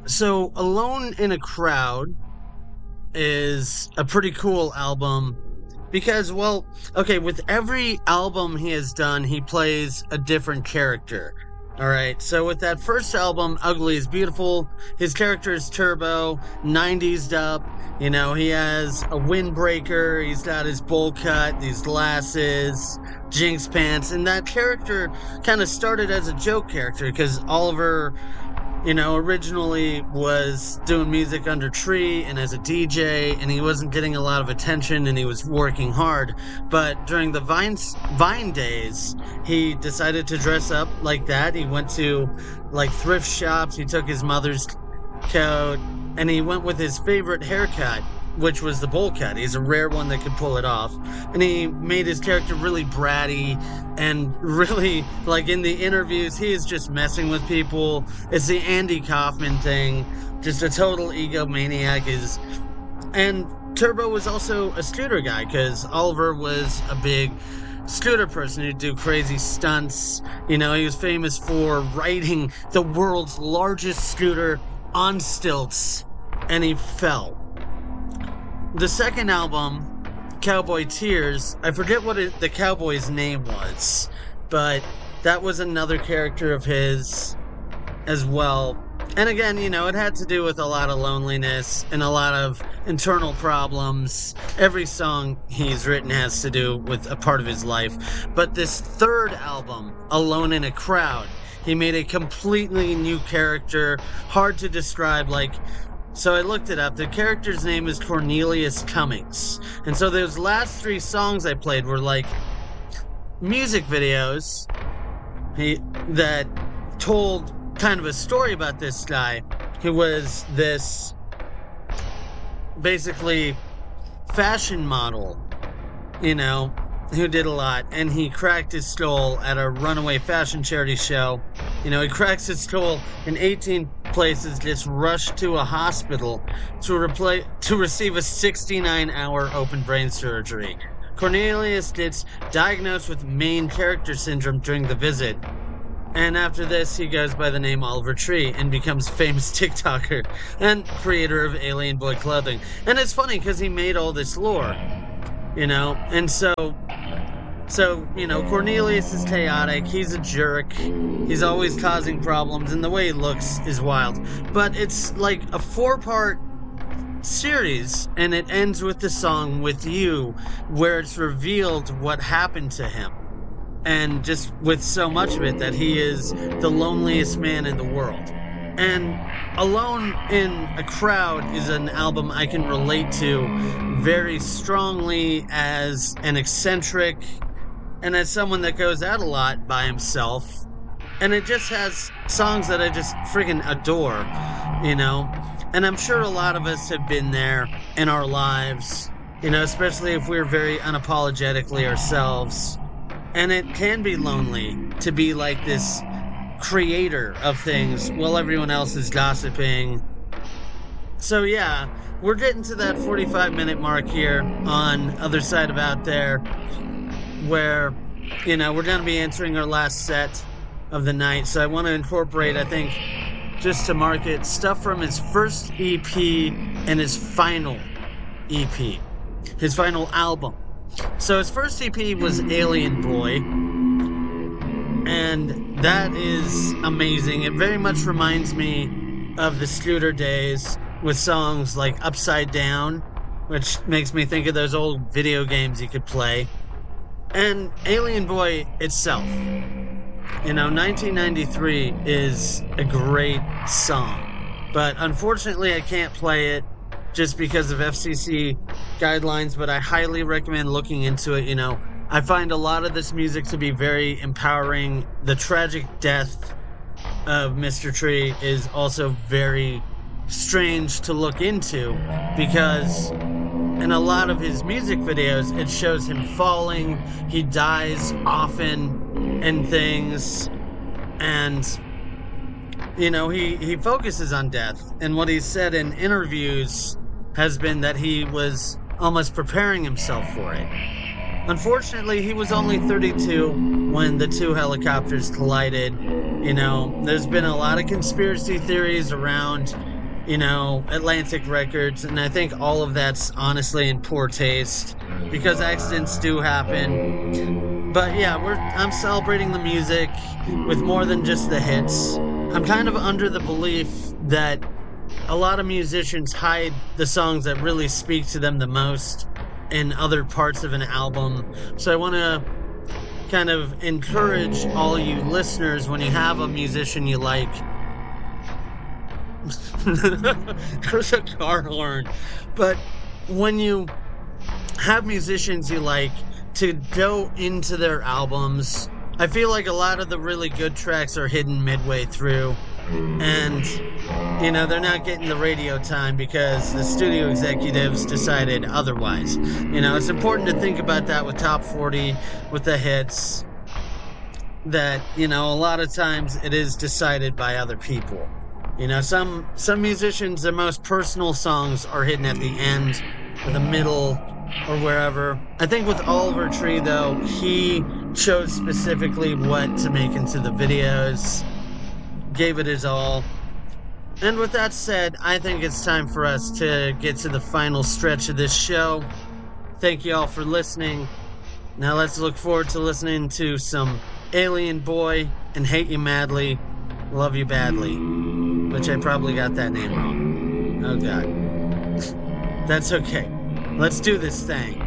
So, Alone in a Crowd is a pretty cool album because, well, okay, with every album he has done, he plays a different character. All right, so with that first album, Ugly is Beautiful, his character is Turbo, 90s up. He has a windbreaker, he's got his bowl cut, these glasses, Jinx pants, and that character kind of started as a joke character because Oliver originally was doing music under Tree and as a DJ, and he wasn't getting a lot of attention and he was working hard. But during the Vine days, he decided to dress up like that. He went to like thrift shops, he took his mother's coat, and he went with his favorite haircut, which was the bowl cut. He's a rare one that could pull it off. And he made his character really bratty and really, like in the interviews, he is just messing with people. It's the Andy Kaufman thing, just a total egomaniac. And Turbo was also a scooter guy because Oliver was a big scooter person who'd do crazy stunts. He was famous for riding the world's largest scooter on stilts, and he fell. The second album, Cowboy Tears, I forget what the cowboy's name was, but that was another character of his as well. And again, it had to do with a lot of loneliness and a lot of internal problems. Every song he's written has to do with a part of his life. But this third album, Alone in a Crowd, he made a completely new character, hard to describe, so I looked it up. The character's name is Cornelius Cummings. And so those last three songs I played were like music videos that told kind of a story about this guy who was this basically fashion model, who did a lot. And he cracked his skull at a runaway fashion charity show. He cracks his skull in 18 places, gets rushed to a hospital to receive a 69-hour open brain surgery. Cornelius gets diagnosed with main character syndrome during the visit. And after this, he goes by the name Oliver Tree and becomes a famous TikToker and creator of Alien Boy clothing. And it's funny because he made all this lore, and so Cornelius is chaotic, he's a jerk, he's always causing problems, and the way he looks is wild. But it's like a 4-part series, and it ends with the song With You, where it's revealed what happened to him. And just with so much of it that he is the loneliest man in the world. And Alone in a Crowd is an album I can relate to very strongly as an eccentric and as someone that goes out a lot by himself. And it just has songs that I just friggin' adore, And I'm sure a lot of us have been there in our lives, especially if we're very unapologetically ourselves. And it can be lonely to be like this creator of things while everyone else is gossiping. So yeah, we're getting to that 45-minute mark here on Other Side of Out There, where, we're going to be answering our last set of the night. So I want to incorporate, I think, just to mark it, stuff from his first EP and his final EP, his final album. So his first EP was Alien Boy, and that is amazing. It very much reminds me of the scooter days with songs like Upside Down, which makes me think of those old video games you could play. And Alien Boy itself, 1993 is a great song, but unfortunately I can't play it just because of FCC guidelines, but I highly recommend looking into it. I find a lot of this music to be very empowering. The tragic death of Mr. Tree is also very strange to look into because in a lot of his music videos, it shows him falling. He dies often and things. And, he focuses on death. And what he said in interviews has been that he was almost preparing himself for it. Unfortunately, he was only 32 when the two helicopters collided. There's been a lot of conspiracy theories around Atlantic Records, and I think all of that's honestly in poor taste because accidents do happen. But yeah, I'm celebrating the music with more than just the hits. I'm kind of under the belief that a lot of musicians hide the songs that really speak to them the most in other parts of an album. So I want to kind of encourage all you listeners, when you have a musician you like. There's a car horn. But when you have musicians you like, to go into their albums, I feel like a lot of the really good tracks are hidden midway through. And, they're not getting the radio time because the studio executives decided otherwise. It's important to think about that with Top 40, with the hits, that, a lot of times it is decided by other people. Some musicians, their most personal songs are hidden at the end or the middle or wherever. I think with Oliver Tree, though, he chose specifically what to make into the videos, gave it his all. And with that said, I think it's time for us to get to the final stretch of this show. Thank you all for listening. Now let's look forward to listening to some Alien Boy and Hate You Madly, Love You Badly, which I probably got that name wrong. Oh god. That's okay. Let's do this thing.